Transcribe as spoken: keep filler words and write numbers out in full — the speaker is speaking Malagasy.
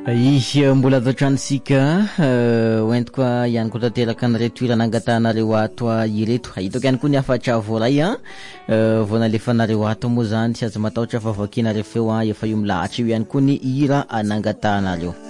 Ihy mbola azotranosika hoentiko ihany koa tanteraka an'ireo toerana angatanareo ato ireto. Hitako ihany koa ny afatra voalay a voanalefanareo ato moa zany tsy azo matahotra fa vakianareo feo a efa io milahatra io ihany koa ny hira anangatanareo.